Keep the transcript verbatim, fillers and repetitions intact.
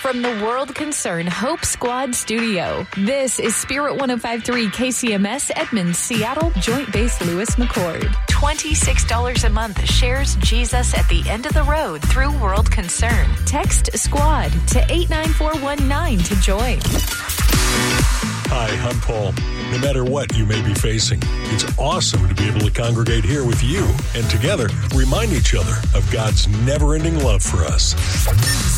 From the World Concern Hope Squad Studio, this is Spirit one oh five point three K C M S Edmonds, Seattle, Joint Base Lewis McChord. twenty-six dollars a month shares Jesus at the end of the road through World Concern. Text SQUAD to eight nine four one nine to join. Hi, I'm Paul. No matter what you may be facing, it's awesome to be able to congregate here with you and together remind each other of God's never-ending love for us.